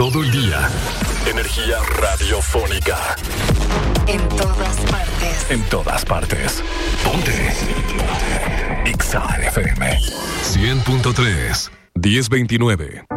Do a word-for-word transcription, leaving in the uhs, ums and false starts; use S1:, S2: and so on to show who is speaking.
S1: Todo el día. Energía radiofónica.
S2: En todas partes.
S1: En todas partes. Ponte. Exa F M. cien punto tres. diez veintinueve.